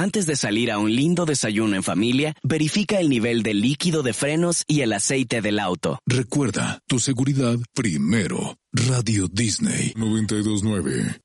Antes de salir a un lindo desayuno en familia, verifica el nivel de líquido de frenos y el aceite del auto. Recuerda, tu seguridad primero. Radio Disney 92.9.